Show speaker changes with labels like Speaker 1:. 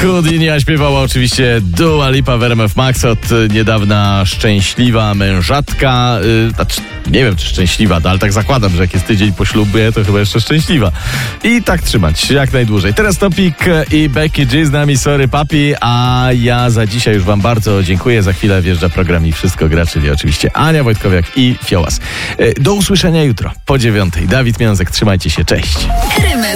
Speaker 1: Houdini, a śpiewała oczywiście Dua Lipa w RMF Max, od niedawna szczęśliwa mężatka. Znaczy, nie wiem, czy szczęśliwa, ale tak zakładam, że jak jest tydzień po ślubie, to chyba jeszcze szczęśliwa. I tak trzymać jak najdłużej. Teraz Topik i Becky G z nami, sorry papi, a ja za dzisiaj już wam bardzo dziękuję. Za chwilę wjeżdża program i Wszystko gra, czyli oczywiście Ania Wojtkowiak i Fiołas. Do usłyszenia jutro po 9:00. Dawid Miązek, trzymajcie się, cześć.